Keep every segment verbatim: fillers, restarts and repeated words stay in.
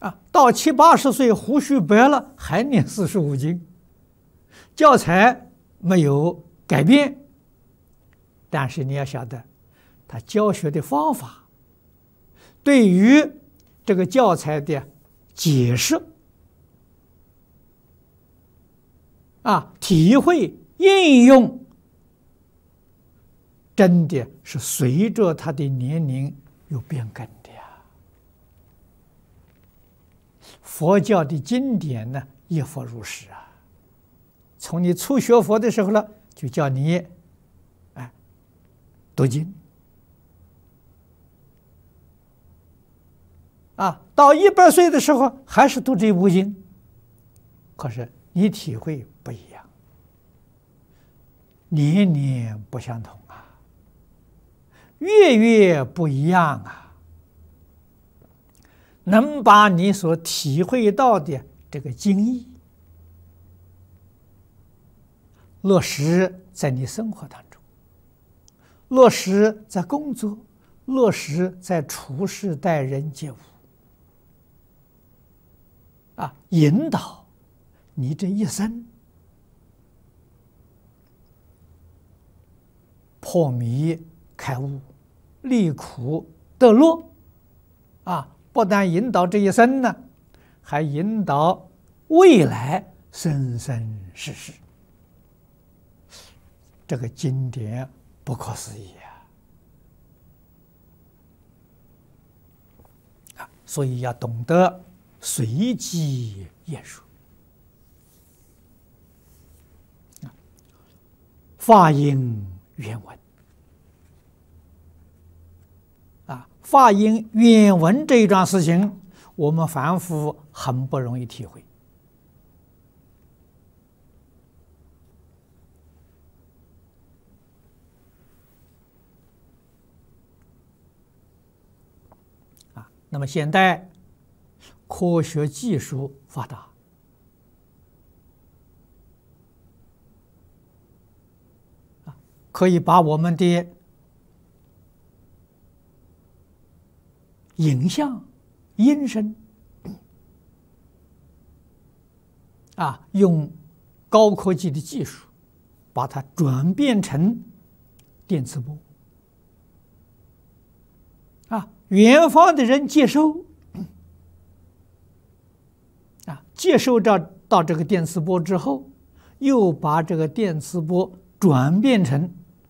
啊，到七八十岁胡须白了还念四书五经，教材没有改变，但是你要晓得，他教学的方法，对于这个教材的解释啊、体会、应用，真的是随着他的年龄有变更的呀。佛教的经典呢，一佛如是啊。从你初学佛的时候了，就叫你哎读经啊，到一百岁的时候还是读这部经，可是你体会不一样，年年不相同啊，月月不一样啊，能把你所体会到的这个经义落实在你生活当中，落实在工作，落实在处事待人接物，啊，引导你这一生破迷开悟，离苦得乐，啊，不但引导这一生呢，还引导未来生生世世。这个经典不可思议啊！啊，所以要懂得随机演说。法音原文啊，法音原文这一桩事情，我们凡夫很不容易体会。那么现代科学技术发达，啊，可以把我们的影像、音声，啊，用高科技的技术把它转变成电磁波。啊，远方的人接收，啊，接收到到这个电磁波之后，又把这个电磁波转变成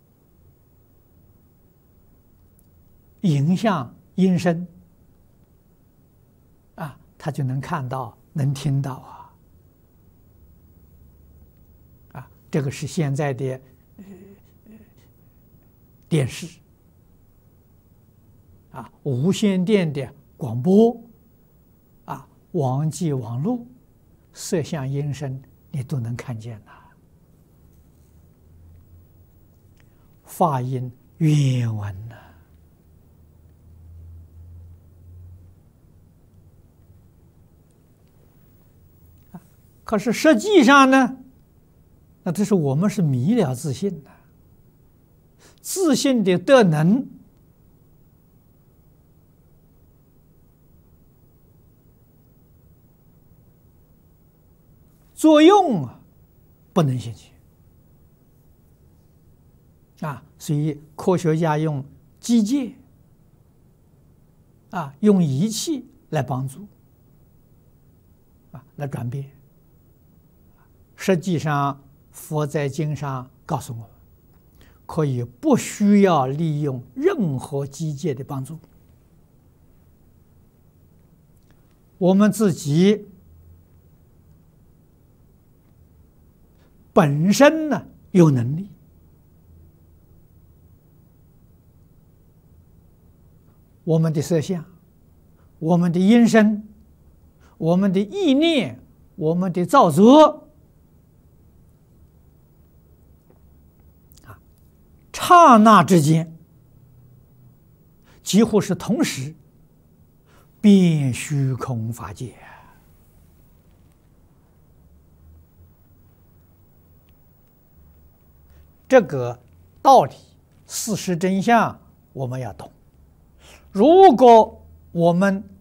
影像、音声，啊，他就能看到、能听到啊，啊，这个是现在的呃电视。啊，无线电的广播，啊，网际网络，色相音声，你都能看见了。法音原文呢？啊，可是实际上呢，那这是我们是迷了自信的，自信的德能。作用啊，不能信去啊，所以科学家用机械啊，用仪器来帮助啊，来转变。实际上，佛在经上告诉我们，可以不需要利用任何机械的帮助，我们自己本身呢有能力，我们的色相，我们的音声，我们的意念，我们的造作，啊，刹那之间，几乎是同时变虚空法界。这个道理、事实真相，我们要懂。如果我们